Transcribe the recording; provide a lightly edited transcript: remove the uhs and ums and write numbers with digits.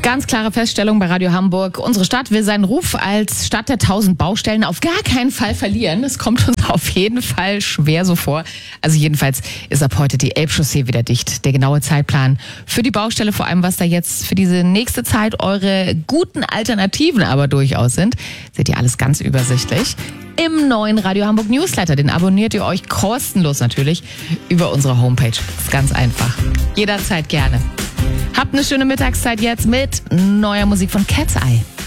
Ganz klare Feststellung bei Radio Hamburg. Unsere Stadt will seinen Ruf als Stadt der 1000 Baustellen auf gar keinen Fall verlieren. Das kommt uns auf jeden Fall schwer so vor. Also jedenfalls ist ab heute die Elbchaussee wieder dicht. Der genaue Zeitplan für die Baustelle, vor allem was da jetzt für diese nächste Zeit eure guten Alternativen aber durchaus sind, seht ihr alles ganz übersichtlich im neuen Radio Hamburg Newsletter. Den abonniert ihr euch kostenlos natürlich über unsere Homepage. Das ist ganz einfach. Jederzeit gerne. Habt eine schöne Mittagszeit jetzt mit neuer Musik von Cat's Eye.